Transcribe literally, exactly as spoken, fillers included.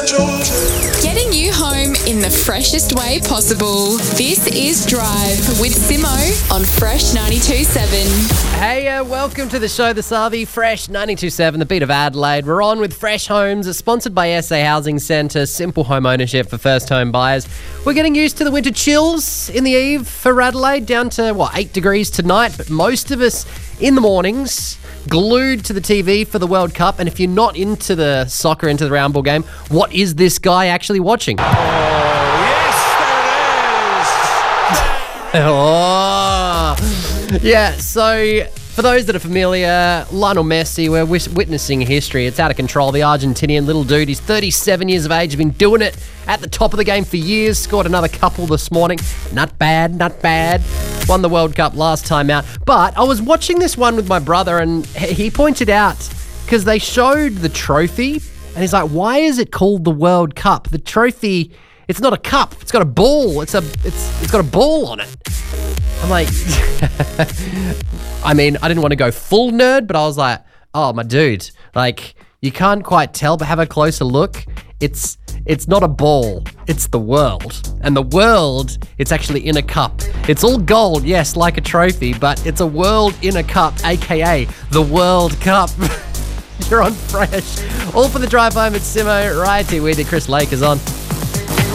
Getting you home in the freshest way possible. This is Drive with Simo on Fresh ninety-two point seven. Hey, uh, welcome to the show, The Savi, Fresh ninety-two point seven, the beat of Adelaide. We're on with Fresh Homes, it's sponsored by S A Housing Centre, simple home ownership for first home buyers. We're getting used to the winter chills in the eve for Adelaide, down to, what, eight degrees tonight, but most of us in the mornings glued to the T V for the World Cup. And if you're not into the soccer, into the round ball game, what is this guy actually watching? Oh, yes, there it is. Oh, yeah, so for those that are familiar, Lionel Messi, we're wis- witnessing history. It's out of control. The Argentinian little dude, he's thirty-seven years of age, he's been doing it at the top of the game for years, scored another couple this morning. Not bad, not bad. Won the World Cup last time out. But I was watching this one with my brother, and he pointed out, because they showed the trophy, and he's like, why is it called the World Cup? The trophy, it's not a cup, it's got a ball. It's a, it's, it's got a ball on it. I'm like, I mean, I didn't want to go full nerd, but I was like, oh, my dude, like, you can't quite tell, but have a closer look. It's it's not a ball, it's the world. And the world, it's actually in a cup. It's all gold, yes, like a trophy, but it's a world in a cup, a k a the World Cup. You're on Fresh. All for the drive home at Simo, right here with you. Chris Lake is on.